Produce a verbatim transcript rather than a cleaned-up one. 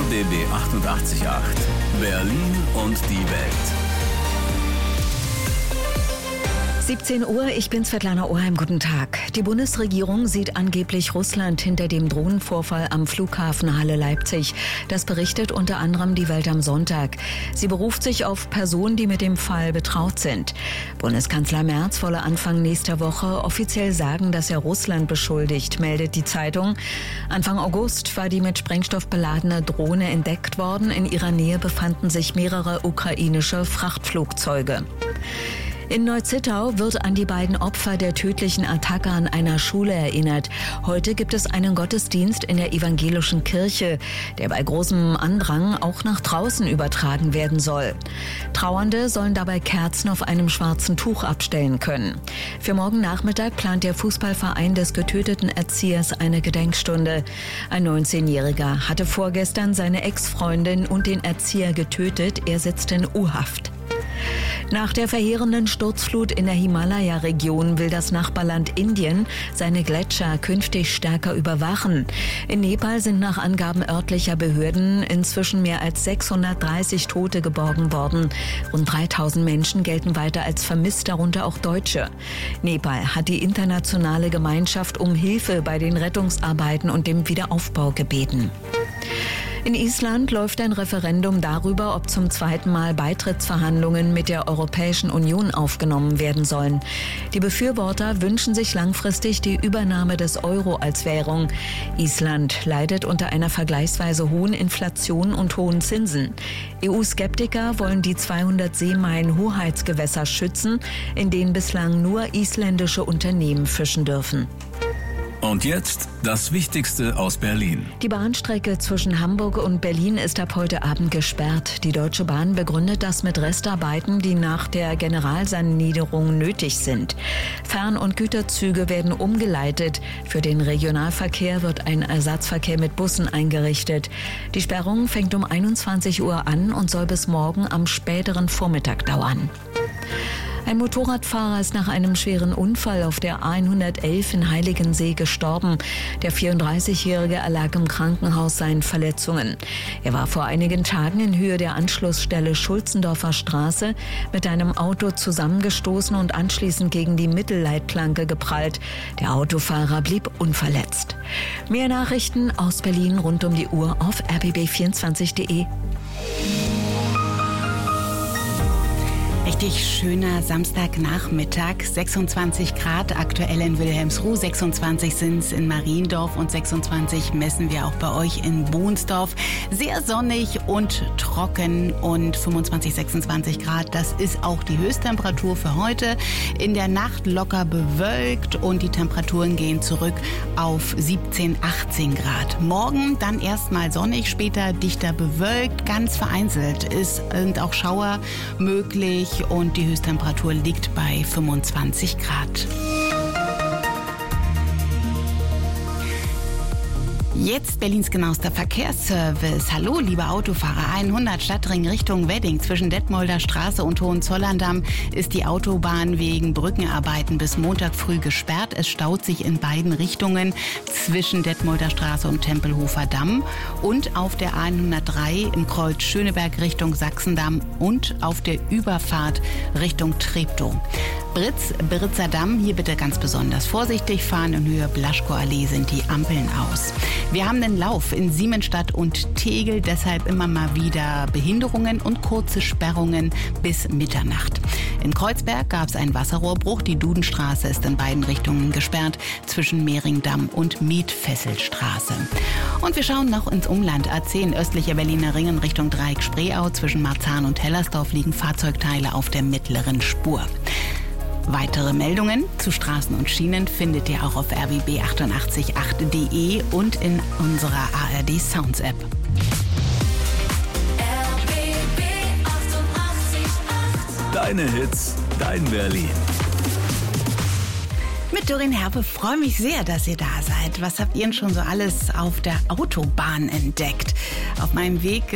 D B achtundachtzig Komma acht. Berlin und die Welt. siebzehn Uhr, ich bin Svetlana Oheim, guten Tag. Die Bundesregierung sieht angeblich Russland hinter dem Drohnenvorfall am Flughafen Halle-Leipzig. Das berichtet unter anderem die Welt am Sonntag. Sie beruft sich auf Personen, die mit dem Fall betraut sind. Bundeskanzler Merz wolle Anfang nächster Woche offiziell sagen, dass er Russland beschuldigt, meldet die Zeitung. Anfang August war die mit Sprengstoff beladene Drohne entdeckt worden. In ihrer Nähe befanden sich mehrere ukrainische Frachtflugzeuge. In Neuzittau wird an die beiden Opfer der tödlichen Attacke an einer Schule erinnert. Heute gibt es einen Gottesdienst in der evangelischen Kirche, der bei großem Andrang auch nach draußen übertragen werden soll. Trauernde sollen dabei Kerzen auf einem schwarzen Tuch abstellen können. Für morgen Nachmittag plant der Fußballverein des getöteten Erziehers eine Gedenkstunde. Ein neunzehnjähriger hatte vorgestern seine Ex-Freundin und den Erzieher getötet. Er sitzt in U-Haft. Nach der verheerenden Sturzflut in der Himalaya-Region will das Nachbarland Indien seine Gletscher künftig stärker überwachen. In Nepal sind nach Angaben örtlicher Behörden inzwischen mehr als sechshundertdreißig Tote geborgen worden. Rund dreitausend Menschen gelten weiter als vermisst, darunter auch Deutsche. Nepal hat die internationale Gemeinschaft um Hilfe bei den Rettungsarbeiten und dem Wiederaufbau gebeten. In Island läuft ein Referendum darüber, ob zum zweiten Mal Beitrittsverhandlungen mit der Europäischen Union aufgenommen werden sollen. Die Befürworter wünschen sich langfristig die Übernahme des Euro als Währung. Island leidet unter einer vergleichsweise hohen Inflation und hohen Zinsen. E U-Skeptiker wollen die zweihundert Seemeilen Hoheitsgewässer schützen, in denen bislang nur isländische Unternehmen fischen dürfen. Und jetzt das Wichtigste aus Berlin. Die Bahnstrecke zwischen Hamburg und Berlin ist ab heute Abend gesperrt. Die Deutsche Bahn begründet das mit Restarbeiten, die nach der Generalsanierung nötig sind. Fern- und Güterzüge werden umgeleitet. Für den Regionalverkehr wird ein Ersatzverkehr mit Bussen eingerichtet. Die Sperrung fängt um einundzwanzig Uhr an und soll bis morgen am späteren Vormittag dauern. Ein Motorradfahrer ist nach einem schweren Unfall auf der A hundertelf in Heiligensee gestorben. Der vierunddreißigjährige erlag im Krankenhaus seinen Verletzungen. Er war vor einigen Tagen in Höhe der Anschlussstelle Schulzendorfer Straße mit einem Auto zusammengestoßen und anschließend gegen die Mittelleitplanke geprallt. Der Autofahrer blieb unverletzt. Mehr Nachrichten aus Berlin rund um die Uhr auf r b b vierundzwanzig punkt de. Richtig schöner Samstagnachmittag, sechsundzwanzig Grad aktuell in Wilhelmsruh, sechsundzwanzig sind es in Mariendorf und sechsundzwanzig messen wir auch bei euch in Bohnsdorf. Sehr sonnig und trocken und fünfundzwanzig, sechsundzwanzig Grad, das ist auch die Höchsttemperatur für heute. In der Nacht locker bewölkt und die Temperaturen gehen zurück auf siebzehn, achtzehn Grad. Morgen dann erstmal sonnig, später dichter bewölkt, ganz vereinzelt ist, sind auch Schauer möglich. Und die Höchsttemperatur liegt bei fünfundzwanzig Grad. Jetzt Berlins genauester Verkehrsservice. Hallo, liebe Autofahrer. hundert Stadtring Richtung Wedding. Zwischen Detmolder Straße und Hohenzollern-Damm ist die Autobahn wegen Brückenarbeiten bis Montag früh gesperrt. Es staut sich in beiden Richtungen zwischen Detmolder Straße und Tempelhofer Damm. Und auf der A hundertdrei im Kreuz Schöneberg Richtung Sachsendamm und auf der Überfahrt Richtung Treptow. Britz, Britzer Damm, hier bitte ganz besonders vorsichtig fahren. In Höhe Blaschko-Allee sind die Ampeln aus. Wir haben den Lauf in Siemensstadt und Tegel, deshalb immer mal wieder Behinderungen und kurze Sperrungen bis Mitternacht. In Kreuzberg gab es einen Wasserrohrbruch. Die Dudenstraße ist in beiden Richtungen gesperrt zwischen Mehringdamm und Mietfesselstraße. Und wir schauen noch ins Umland. A zehn östlicher Berliner Ring in Richtung Dreieck Spreeau. Zwischen Marzahn und Hellersdorf liegen Fahrzeugteile auf der mittleren Spur. Weitere Meldungen zu Straßen und Schienen findet ihr auch auf r b b achtundachtzig Komma acht punkt de und in unserer A R D Sounds App. Deine Hits, dein Berlin. Mit Doreen Herpe freue mich sehr, dass ihr da seid. Was habt ihr denn schon so alles auf der Autobahn entdeckt? Auf meinem Weg